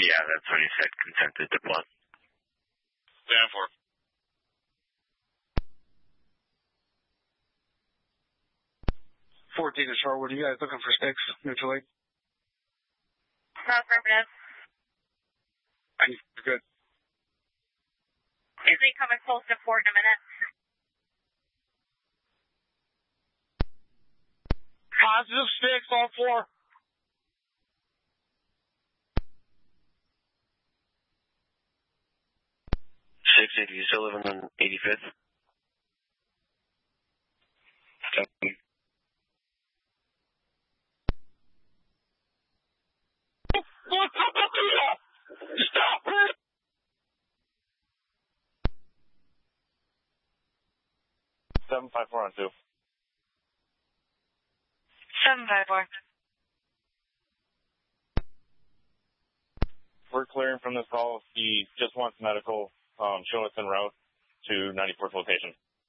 Yeah, that's when he said consented to plus. Stand for. $14 to Shorewood. You guys looking for sticks, mutual aid? Affirmative. Good. Usually coming close to 4 in a minute. Positive sticks on 4. Do you still live on 85th? Stop it! $754 on 2. 754. We're clearing from this call. He just wants medical. Show us en route to 94th location.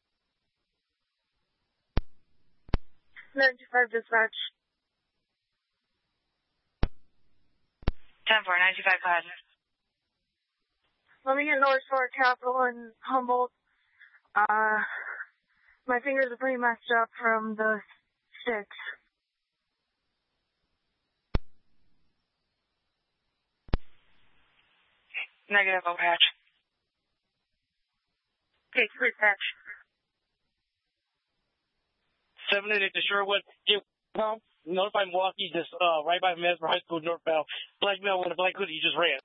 95 dispatch. 10-4, 95 5. Let me get North Shore, Capitol, and Humboldt. My fingers are pretty messed up from the sticks. Negative, I'll patch. Okay, clear patch. 788 to Sherwood. Notify Milwaukee, just right by Mesmer High School northbound. Black male with a black hoodie, he just ran.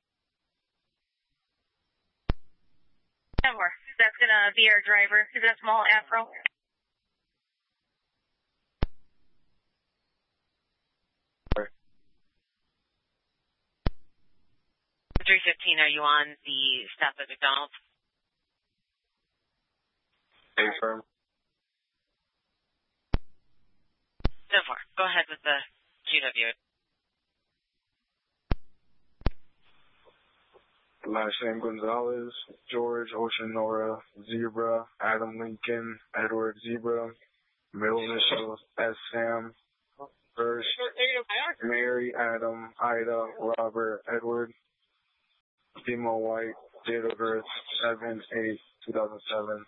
10-4. That's gonna be our driver. He's a small afro. Right. 315, are you on the stop at McDonald's? Confirm. 10-4. Go ahead with the GW. Last name Gonzalez, George, Ocean Nora, Zebra, Adam Lincoln, Edward Zebra, middle initials S. Sam, first, Mary, Adam, Ida, Robert, Edward, Demo White, date of birth 7/8/2007.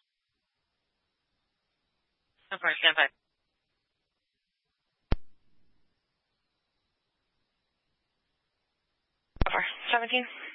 10-4, stand by. 17.